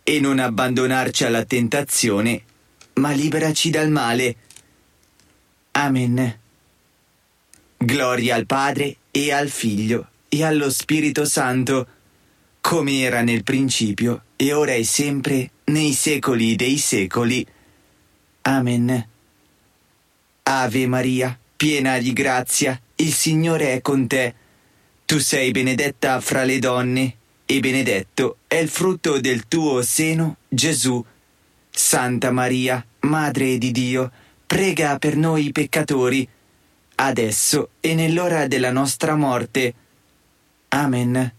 e non abbandonarci alla tentazione, ma liberaci dal male. Amen. Gloria al Padre e al Figlio e allo Spirito Santo, come era nel principio e ora e sempre, nei secoli dei secoli. Amen. Ave Maria, piena di grazia, il Signore è con te. Tu sei benedetta fra le donne, e benedetto è il frutto del tuo seno, Gesù. Santa Maria, Madre di Dio, prega per noi peccatori, adesso e nell'ora della nostra morte. Amen.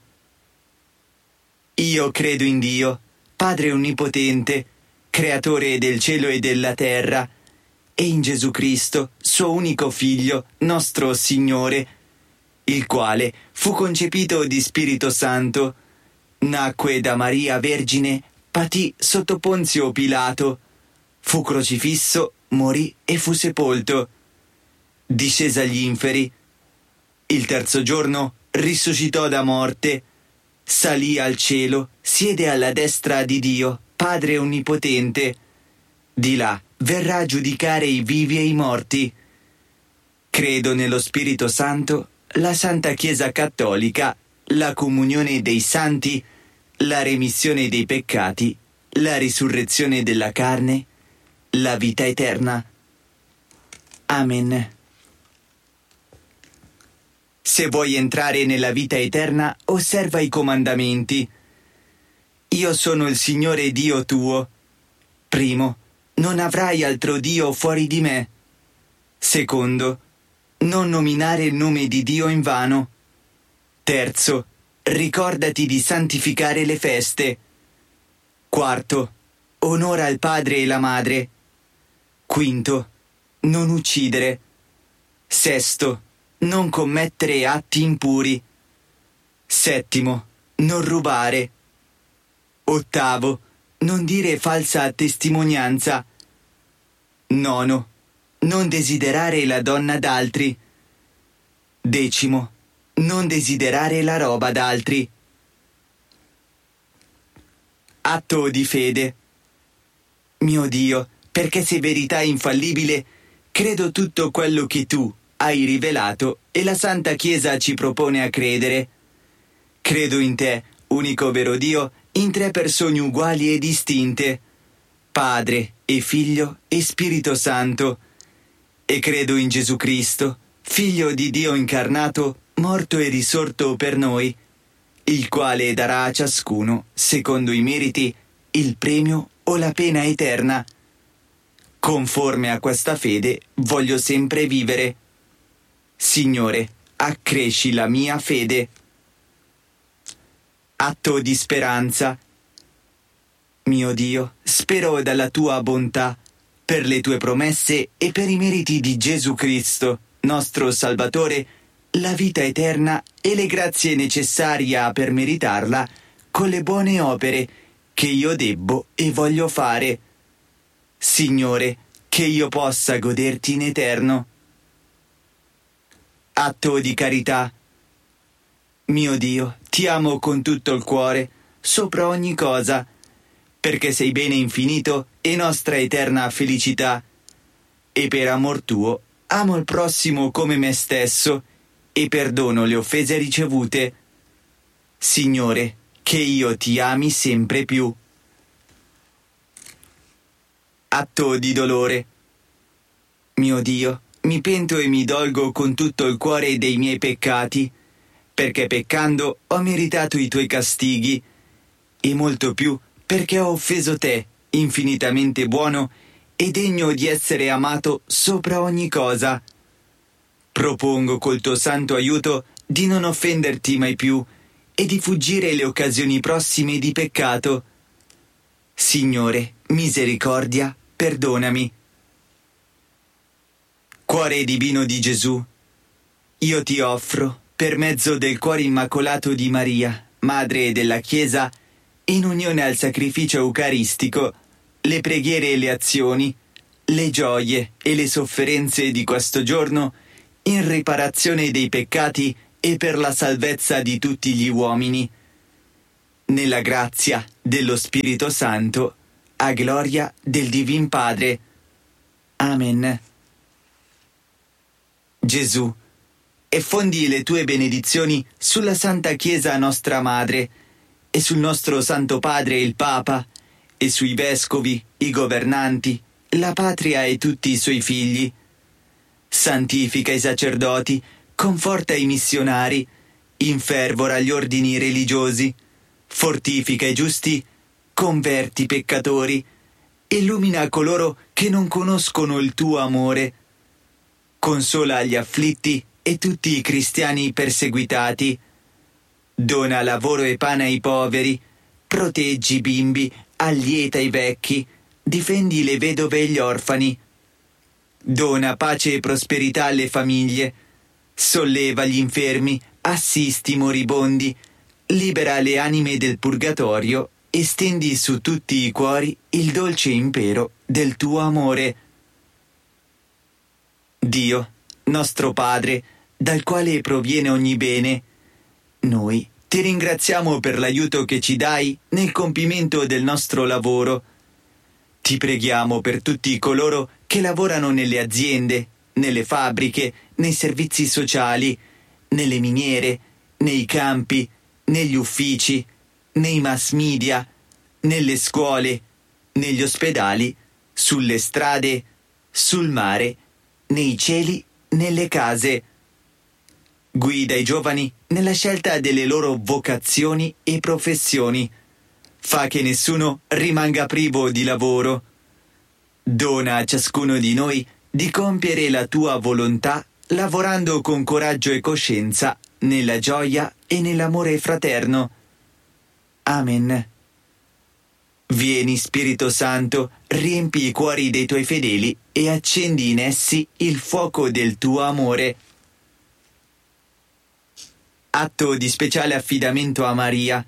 Io credo in Dio, Padre Onnipotente, Creatore del cielo e della terra, e in Gesù Cristo, suo unico Figlio, nostro Signore, il quale fu concepito di Spirito Santo, nacque da Maria Vergine, patì sotto Ponzio Pilato, fu crocifisso, morì e fu sepolto. Discese agli inferi. Il terzo giorno risuscitò da morte, salì al cielo, siede alla destra di Dio, Padre Onnipotente. Di là verrà a giudicare i vivi e i morti. Credo nello Spirito Santo, la Santa Chiesa Cattolica, la comunione dei santi, la remissione dei peccati, la risurrezione della carne, la vita eterna. Amen. Se vuoi entrare nella vita eterna, osserva i comandamenti. Io sono il Signore Dio tuo. Primo, non avrai altro Dio fuori di me. Secondo, non nominare il nome di Dio in vano. Terzo, ricordati di santificare le feste. Quarto, onora il padre e la madre. Quinto, non uccidere. Sesto, non commettere atti impuri. Settimo, non rubare. Ottavo, non dire falsa testimonianza. Nono, non desiderare la donna d'altri. Decimo, non desiderare la roba d'altri. Atto di fede. Mio Dio, perché sei verità infallibile, credo tutto quello che tu hai rivelato e la Santa Chiesa ci propone a credere. Credo in te, unico vero Dio, in tre persone uguali e distinte, Padre e Figlio e Spirito Santo, e credo in Gesù Cristo, Figlio di Dio incarnato, morto e risorto per noi, il quale darà a ciascuno, secondo i meriti, il premio o la pena eterna. Conforme a questa fede voglio sempre vivere. Signore, accresci la mia fede. Atto di speranza. Mio Dio, spero dalla tua bontà, per le tue promesse e per i meriti di Gesù Cristo, nostro Salvatore, la vita eterna e le grazie necessarie per meritarla con le buone opere che io debbo e voglio fare. Signore, che io possa goderti in eterno. Atto di carità. Mio Dio, ti amo con tutto il cuore, sopra ogni cosa, perché sei bene infinito e nostra eterna felicità. E per amor tuo amo il prossimo come me stesso e perdono le offese ricevute. Signore, che io ti ami sempre più. Atto di dolore. Mio Dio, mi pento e mi dolgo con tutto il cuore dei miei peccati, perché peccando ho meritato i tuoi castighi, e molto più perché ho offeso te, infinitamente buono e degno di essere amato sopra ogni cosa. Propongo col tuo santo aiuto di non offenderti mai più e di fuggire le occasioni prossime di peccato. Signore, misericordia, perdonami. Cuore divino di Gesù, io ti offro, per mezzo del cuore immacolato di Maria, Madre della Chiesa, in unione al sacrificio eucaristico, le preghiere e le azioni, le gioie e le sofferenze di questo giorno, in riparazione dei peccati e per la salvezza di tutti gli uomini. nella grazia dello Spirito Santo, a gloria del Divin Padre. Amen. Gesù, effondi le tue benedizioni sulla Santa Chiesa nostra Madre, e sul nostro Santo Padre il Papa, e sui vescovi, i governanti, la patria e tutti i suoi figli. Santifica i sacerdoti, conforta i missionari, infervora gli ordini religiosi, fortifica i giusti, converti i peccatori, illumina coloro che non conoscono il tuo amore, consola gli afflitti e tutti i cristiani perseguitati, dona lavoro e pane ai poveri, proteggi i bimbi, allieta i vecchi, difendi le vedove e gli orfani, dona pace e prosperità alle famiglie, solleva gli infermi, assisti i moribondi, libera le anime del purgatorio e stendi su tutti i cuori il dolce impero del tuo amore. Dio, nostro Padre, dal quale proviene ogni bene, noi ti ringraziamo per l'aiuto che ci dai nel compimento del nostro lavoro. Ti preghiamo per tutti coloro che lavorano nelle aziende, nelle fabbriche, nei servizi sociali, nelle miniere, nei campi, negli uffici, nei mass media, nelle scuole, negli ospedali, sulle strade, sul mare, nei cieli, nelle case. Guida i giovani nella scelta delle loro vocazioni e professioni. Fa che nessuno rimanga privo di lavoro. Dona a ciascuno di noi di compiere la tua volontà lavorando con coraggio e coscienza nella gioia e nell'amore fraterno. Amen. Vieni, Spirito Santo, riempi i cuori dei tuoi fedeli e accendi in essi il fuoco del tuo amore. Atto di speciale affidamento a Maria.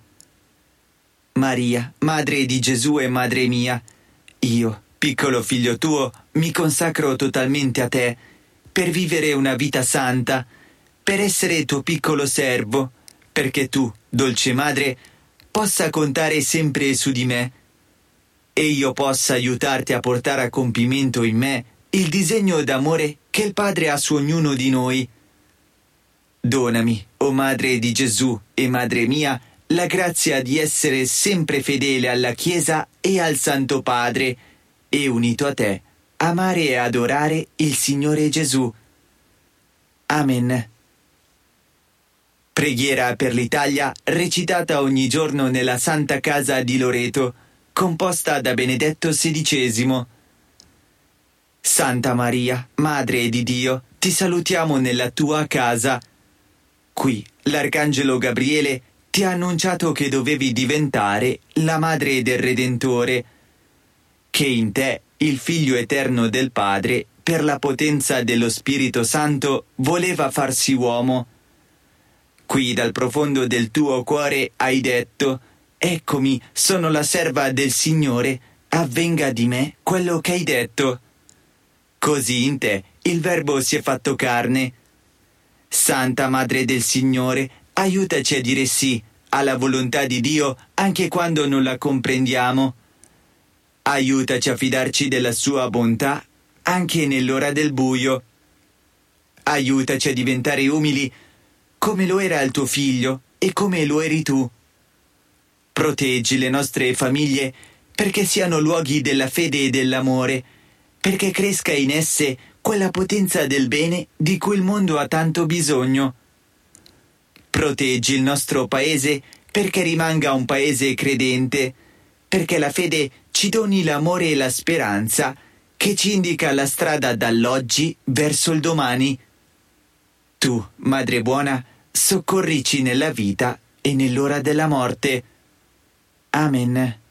Maria, Madre di Gesù e Madre mia, io, piccolo figlio tuo, mi consacro totalmente a te, per vivere una vita santa, per essere tuo piccolo servo, perché tu, dolce Madre, possa contare sempre su di me, e io possa aiutarti a portare a compimento in me il disegno d'amore che il Padre ha su ognuno di noi. Donami, o Madre di Gesù e Madre mia, la grazia di essere sempre fedele alla Chiesa e al Santo Padre, e unito a te, amare e adorare il Signore Gesù. Amen. Preghiera per l'Italia recitata ogni giorno nella Santa Casa di Loreto, composta da Benedetto XVI. Santa Maria, Madre di Dio, ti salutiamo nella tua casa. Qui l'Arcangelo Gabriele ti ha annunciato che dovevi diventare la Madre del Redentore, che in te il Figlio eterno del Padre, per la potenza dello Spirito Santo, voleva farsi uomo. Qui dal profondo del tuo cuore hai detto: «Eccomi, sono la serva del Signore, avvenga di me quello che hai detto». Così in te il Verbo si è fatto carne. Santa Madre del Signore, aiutaci a dire sì alla volontà di Dio anche quando non la comprendiamo. Aiutaci a fidarci della sua bontà anche nell'ora del buio. Aiutaci a diventare umili come lo era il tuo figlio e come lo eri tu. Proteggi le nostre famiglie perché siano luoghi della fede e dell'amore, perché cresca in esse quella potenza del bene di cui il mondo ha tanto bisogno. Proteggi il nostro paese perché rimanga un paese credente, perché la fede ci doni l'amore e la speranza che ci indica la strada dall'oggi verso il domani. Tu, Madre buona, soccorrici nella vita e nell'ora della morte. Amen.